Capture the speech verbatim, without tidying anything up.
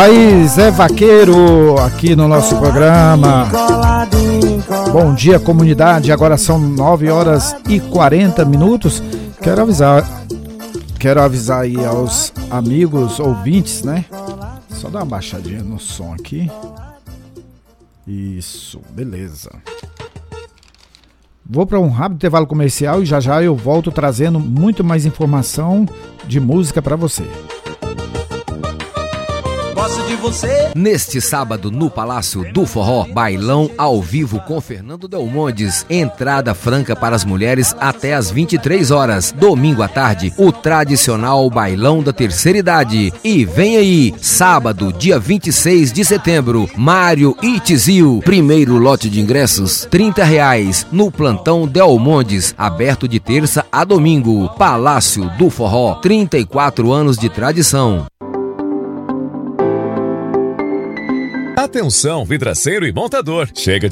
Aí, Zé Vaqueiro, aqui no nosso programa. Bom dia, comunidade. Agora são nove horas e quarenta minutos. Quero avisar, quero avisar aí aos amigos ouvintes, né? Só dar uma baixadinha no som aqui. Isso, beleza. Vou para um rápido intervalo comercial e já já eu volto trazendo muito mais informação de música para você. De você. Neste sábado no Palácio do Forró, bailão ao vivo com Fernando Delmondes, entrada franca para as mulheres até às vinte e três horas. Domingo à tarde, o tradicional bailão da terceira idade. E vem aí, sábado, dia vinte e seis de setembro, Mário e Tizil, primeiro lote de ingressos, trinta reais, no plantão Delmondes, aberto de terça a domingo. Palácio do Forró, trinta e quatro anos de tradição. Atenção, vidraceiro e montador. Chega de